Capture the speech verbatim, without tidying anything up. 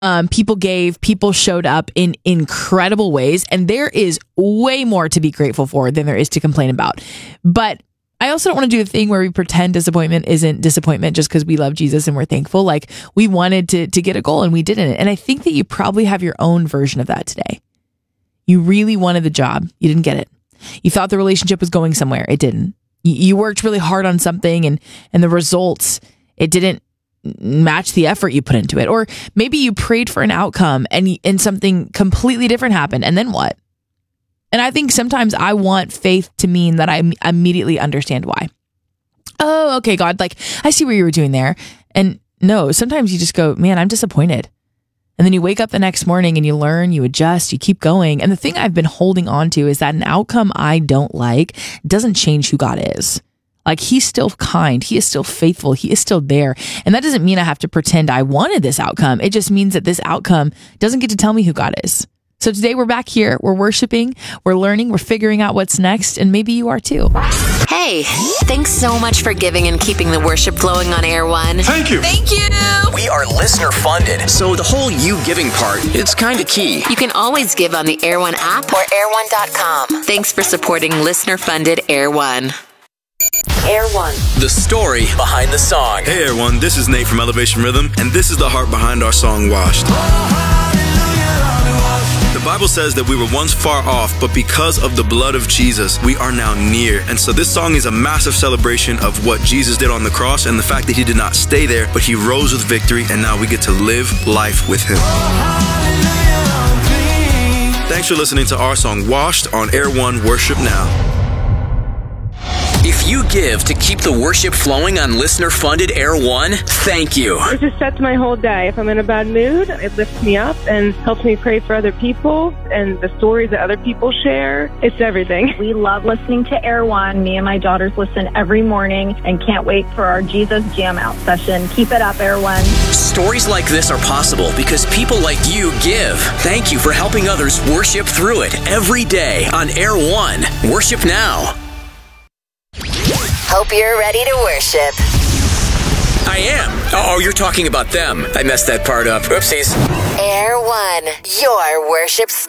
Um, people gave, people showed up in incredible ways, and there is way more to be grateful for than there is to complain about. But I also don't want to do the thing where we pretend disappointment isn't disappointment just because we love Jesus and we're thankful. Like, we wanted to to get a goal and we didn't. And I think that you probably have your own version of that today. You really wanted the job. You didn't get it. You thought the relationship was going somewhere. It didn't. You, you worked really hard on something, and and the results, it didn't match the effort you put into it. Or maybe you prayed for an outcome and and something completely different happened, and then what? And I think sometimes I want faith to mean that I immediately understand why. Oh, okay, God, like, I see what you were doing there. And no, sometimes you just go, man, I'm disappointed. And then you wake up the next morning and you learn, you adjust, you keep going. And the thing I've been holding on to is that an outcome I don't like doesn't change who God is. Like, he's still kind. He is still faithful. He is still there. And that doesn't mean I have to pretend I wanted this outcome. It just means that this outcome doesn't get to tell me who God is. So today we're back here. We're worshiping. We're learning. We're figuring out what's next. And maybe you are too. Hey, thanks so much for giving and keeping the worship flowing on Air One. Thank you. Thank you. We are listener funded, so the whole you giving part, it's kind of key. You can always give on the Air One app or air one dot com. Thanks for supporting listener funded Air One. Air One. The story behind the song. Hey everyone, this is Nate from Elevation Rhythm, and this is the heart behind our song, Washed. The Bible says that we were once far off, but because of the blood of Jesus, we are now near. And so this song is a massive celebration of what Jesus did on the cross and the fact that he did not stay there, but he rose with victory, and now we get to live life with him. Thanks for listening to our song, Washed, on Air One Worship Now. If you give to keep the worship flowing on listener-funded Air One, thank you. It just sets my whole day. If I'm in a bad mood, it lifts me up and helps me pray for other people and the stories that other people share. It's everything. We love listening to Air One. Me and my daughters listen every morning and can't wait for our Jesus Jam Out session. Keep it up, Air One. Stories like this are possible because people like you give. Thank you for helping others worship through it every day on Air One. Worship now. Hope you're ready to worship. I am. Oh, you're talking about them. I messed that part up. Oopsies. Air One, your worship station.